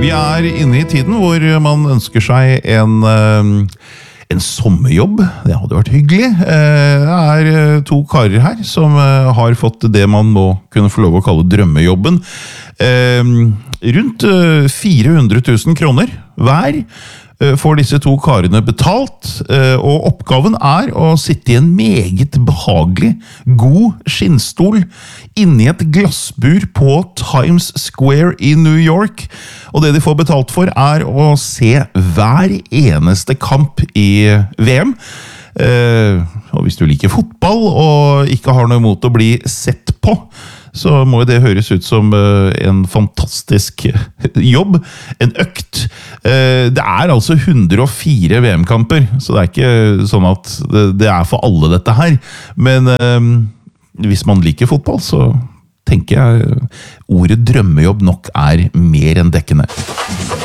Vi inne I tiden hvor man ønsker seg en sommerjobb. Det hadde vært hyggelig. Det to karer her som har fått det man må kunne få lov å kalle drømmejobben. Rundt 400 000 kroner hver får disse to karene betalt, og oppgaven å sitte I en meget behagelig, god skinnstol inne I et glassbur på Times Square I New York. Og det de får betalt for å se hver eneste kamp I VM. Og hvis du liker fotball og ikke har noe imot å bli sett på, så må det høres ut som en fantastisk jobb, en økt. Det altså 104 VM-kamper, så det ikke sånn at det for alle dette her. Men hvis man liker fotball, så tenker jeg ordet drømmejobb nok mer enn dekkende.